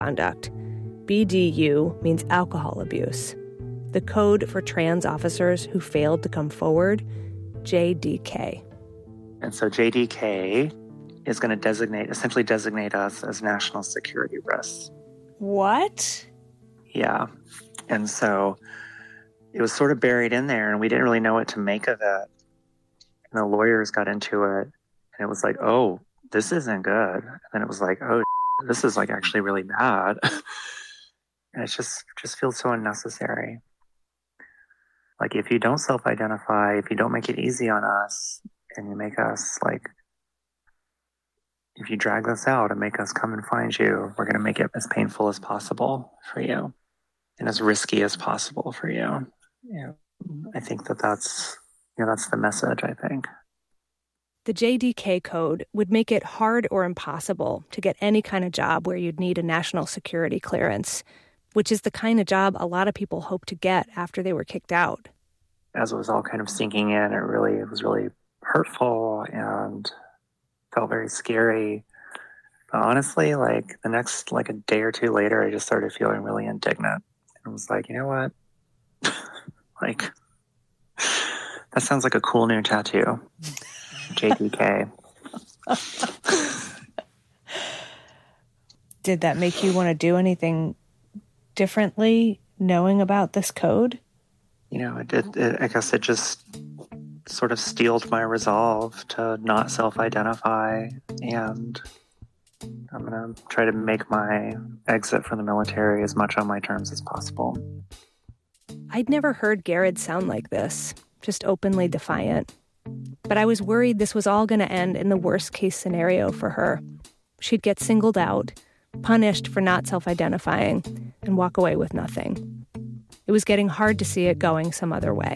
conduct. BDU means alcohol abuse. The code for trans officers who failed to come forward, JDK. And so JDK is going to essentially designate us as national security risks. What? Yeah. And so it was sort of buried in there, and we didn't really know what to make of it. And the lawyers got into it, and it was like, oh, this isn't good. And then it was like, oh, this is like actually really bad. And it just feels so unnecessary. Like, if you don't self-identify, if you don't make it easy on us, and you make us like, if you drag this out and make us come and find you, we're going to make it as painful as possible for you and as risky as possible for you. Yeah, I think that's the message, I think. The JDK code would make it hard or impossible to get any kind of job where you'd need a national security clearance, which is the kind of job a lot of people hope to get after they were kicked out. As it was all kind of sinking in, it was really hurtful and felt very scary. But honestly, like the next, like a day or two later, I just started feeling really indignant. And I was like, you know what? Like, that sounds like a cool new tattoo. JDK. Did that make you want to do anything differently, knowing about this code? You know, I guess it just sort of steeled my resolve to not self-identify, and I'm going to try to make my exit from the military as much on my terms as possible. I'd never heard Garrett sound like this, just openly defiant. But I was worried this was all going to end in the worst-case scenario for her. She'd get singled out, punished for not self-identifying, and walk away with nothing. It was getting hard to see it going some other way.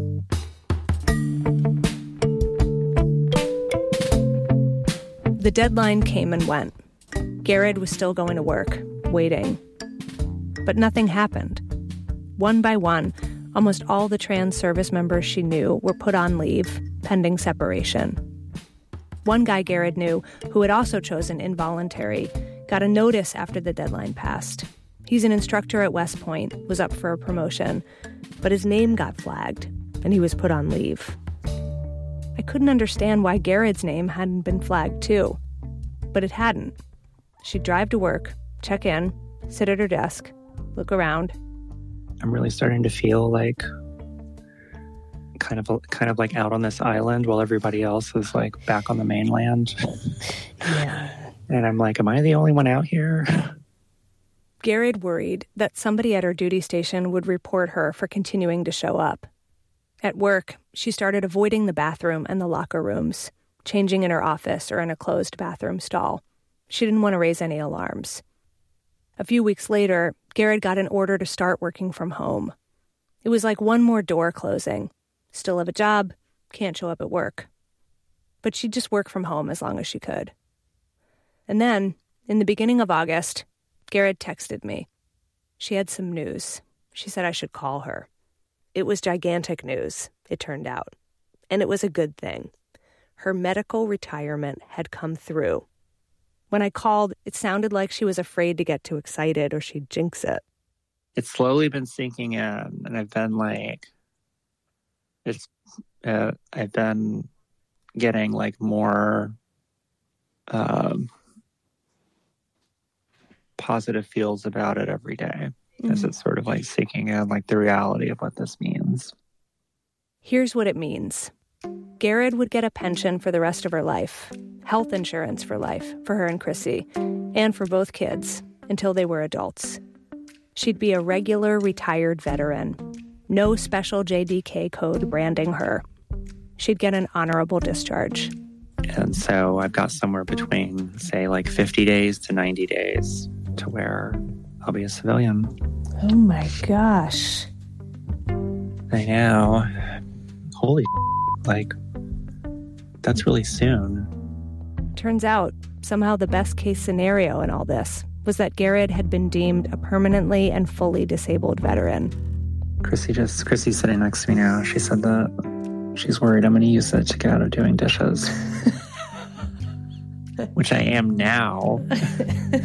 The deadline came and went. Garrett was still going to work, waiting. But nothing happened. One by one, almost all the trans service members she knew were put on leave, pending separation. One guy Garrett knew, who had also chosen involuntary, got a notice after the deadline passed. He's an instructor at West Point, was up for a promotion, but his name got flagged, and he was put on leave. I couldn't understand why Garrett's name hadn't been flagged too, but it hadn't. She'd drive to work, check in, sit at her desk, look around. I'm really starting to feel like kind of like out on this island while everybody else is like back on the mainland. Yeah. And I'm like, am I the only one out here? Garrett worried that somebody at her duty station would report her for continuing to show up. At work, she started avoiding the bathroom and the locker rooms, changing in her office or in a closed bathroom stall. She didn't want to raise any alarms. A few weeks later, Garrett got an order to start working from home. It was like one more door closing. Still have a job, can't show up at work. But she'd just work from home as long as she could. And then, in the beginning of August, Garrett texted me. She had some news. She said I should call her. It was gigantic news, it turned out. And it was a good thing. Her medical retirement had come through. When I called, it sounded like she was afraid to get too excited or she'd jinx it. It's slowly been sinking in, and I've been like, I've been getting like more positive feels about it every day as it's sort of like sinking in, like the reality of what this means. Here's what it means. Garrett would get a pension for the rest of her life, health insurance for life for her and Chrissy, and for both kids until they were adults. She'd be a regular retired veteran. No special JDK code branding her. She'd get an honorable discharge. And so I've got somewhere between, say, like 50 days to 90 days to where I'll be a civilian. Oh my gosh. I know. Holy like, that's really soon. Turns out, somehow the best case scenario in all this was that Garrett had been deemed a permanently and fully disabled veteran. Chrissy's sitting next to me now. She said that she's worried I'm going to use it to get out of doing dishes. Which I am now.